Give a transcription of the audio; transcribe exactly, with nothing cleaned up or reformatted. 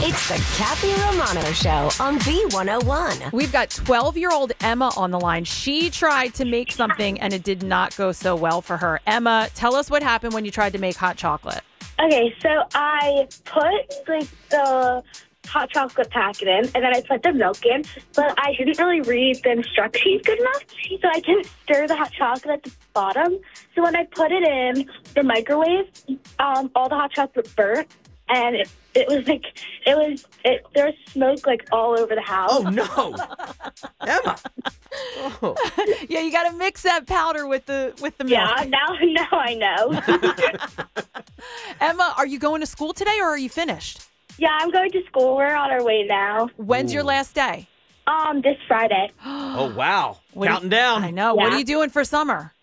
It's the Kathy Romano Show on B one oh one. We've got twelve-year-old Emma on the line. She tried to make something, and it did not go so well for her. Emma, tell us what happened when you tried to make hot chocolate. Okay, so I put like the hot chocolate packet in, and then I put the milk in, but I didn't really read the instructions good enough, so I didn't stir the hot chocolate at the bottom. So when I put it in the microwave, um, all the hot chocolate burnt, and it, it was like, it was, it, there was smoke like all over the house. Oh, no. Emma. Oh. Yeah, you got to mix that powder with the with the milk. Yeah, now, now I know. Emma, are you going to school today, or are you finished? Yeah, I'm going to school. We're on our way now. When's Ooh. your last day? Um, this Friday. Oh, wow. What Counting do you- down. I know. What Yeah. are you doing for summer?